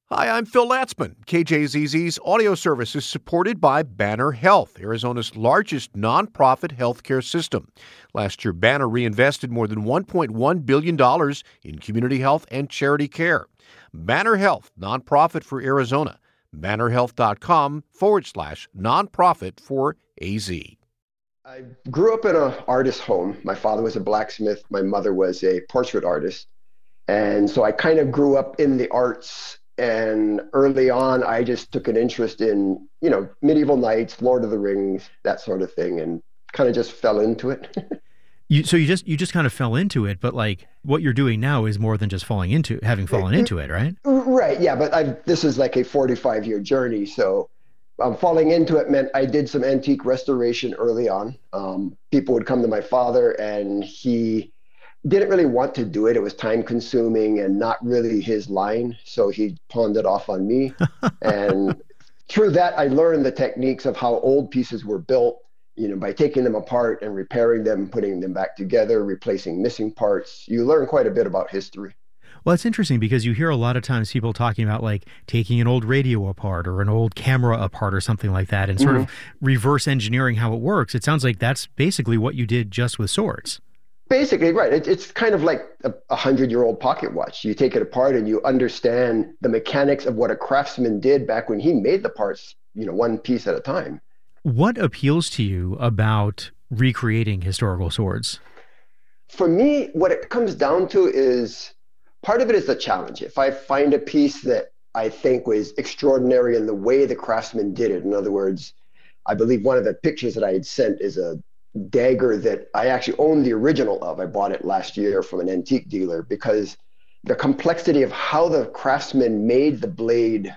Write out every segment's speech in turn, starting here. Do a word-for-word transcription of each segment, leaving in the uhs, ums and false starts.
Hi, I'm Phil Latzman. K J Z Z's audio service is supported by Banner Health, Arizona's largest nonprofit healthcare system. Last year, Banner reinvested more than one point one billion dollars in community health and charity care. Banner Health, nonprofit for Arizona. bannerhealth.com forward slash nonprofit for A Z. I grew up in an artist home. My father was a blacksmith. My mother was a portrait artist. And so I kind of grew up in the arts. And early on, I just took an interest in, you know, medieval knights, Lord of the Rings, that sort of thing, and kind of just fell into it. You, so you just you just kind of fell into it, but like what you're doing now is more than just falling into having fallen into it, right? Right. Yeah. But I, this is like a forty-five year journey. So um, falling into it meant I did some antique restoration early on. Um, people would come to my father and he didn't really want to do it. It was time consuming and not really his line. So he pawned it off on me. And through that, I learned the techniques of how old pieces were built, you know, by taking them apart and repairing them, putting them back together, replacing missing parts. You learn quite a bit about history. Well, it's interesting because you hear a lot of times people talking about like taking an old radio apart or an old camera apart or something like that and sort mm-hmm. of reverse engineering how it works. It sounds like that's basically what you did just with swords. Basically, right. It, it's kind of like a, a hundred-year-old pocket watch. You take it apart and you understand the mechanics of what a craftsman did back when he made the parts, you know, one piece at a time. What appeals to you about recreating historical swords? For me, what it comes down to is part of it is the challenge. If I find a piece that I think was extraordinary in the way the craftsman did it, in other words, I believe one of the pictures that I had sent is a dagger that I actually own the original of. I bought it last year from an antique dealer because the complexity of how the craftsman made the blade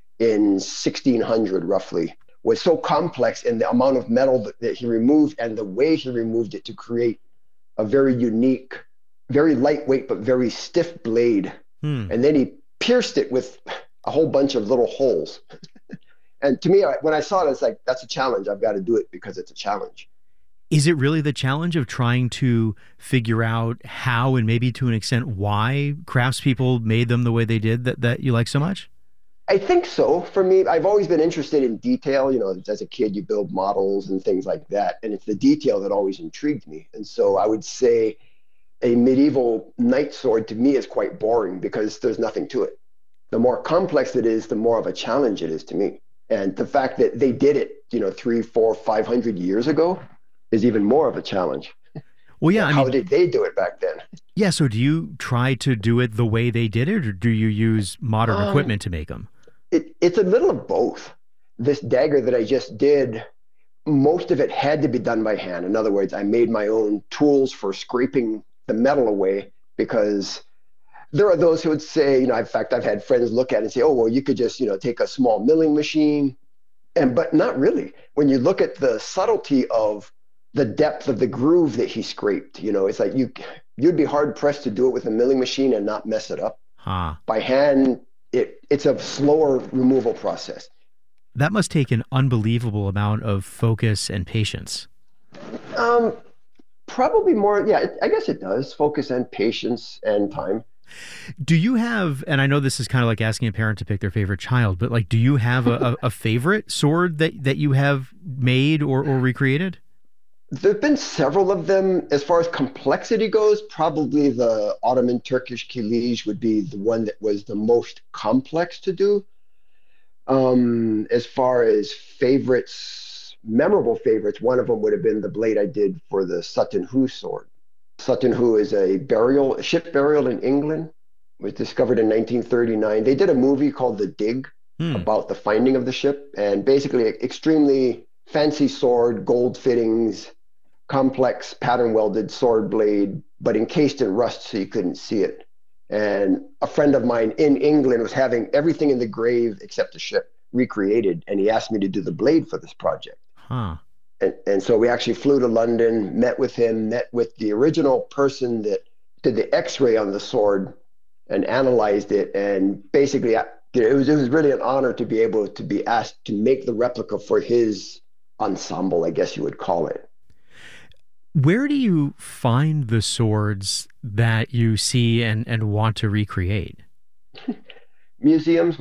in sixteen hundred roughly was so complex, and the amount of metal that, that he removed and the way he removed it to create a very unique, very lightweight but very stiff blade. Hmm. And then he pierced it with a whole bunch of little holes. And to me, when I saw it, it's like, that's a challenge. I've got to do it because it's a challenge. Is it really the challenge of trying to figure out how and maybe to an extent why craftspeople made them the way they did that, that you like so much? I think so. For me, I've always been interested in detail. You know, as a kid, you build models and things like that. And it's the detail that always intrigued me. And so I would say a medieval knight sword to me is quite boring because there's nothing to it. The more complex it is, the more of a challenge it is to me. And the fact that they did it, you know, three, four, five hundred years ago is even more of a challenge. Well, yeah. I How mean, did they do it back then? Yeah. So do you try to do it the way they did it, or do you use modern um, equipment to make them? It, it's a little of both. This dagger that I just did, most of it had to be done by hand. In other words, I made my own tools for scraping the metal away because there are those who would say, you know, in fact, I've had friends look at it and say, oh, well, you could just, you know, take a small milling machine. And but not really. When you look at the subtlety of the depth of the groove that he scraped, you know, it's like you, you'd be hard pressed to do it with a milling machine and not mess it up. Huh. By hand, it it's a slower removal process. That must take an unbelievable amount of focus and patience. Um, probably more. Yeah, it, I guess it does. Focus and patience and time. Do you have, and I know this is kind of like asking a parent to pick their favorite child, but like, do you have a, a, a favorite sword that, that you have made or, or recreated? There have been several of them. As far as complexity goes, probably the Ottoman Turkish Kilij would be the one that was the most complex to do. Um, as far as favorites, memorable favorites, one of them would have been the blade I did for the Sutton Hoo sword. Sutton Hoo is a burial, a ship burial in England. It was discovered in nineteen thirty-nine. They did a movie called The Dig hmm. about the finding of the ship, and basically extremely fancy sword, gold fittings, complex pattern welded sword blade, but encased in rust so you couldn't see it. And a friend of mine in England was having everything in the grave except the ship recreated, and he asked me to do the blade for this project. Huh. And, and so we actually flew to London, met with him, met with the original person that did the x-ray on the sword and analyzed it. And basically, it was, it was really an honor to be able to be asked to make the replica for his ensemble, I guess you would call it. Where do you find the swords that you see and, and want to recreate? Museums.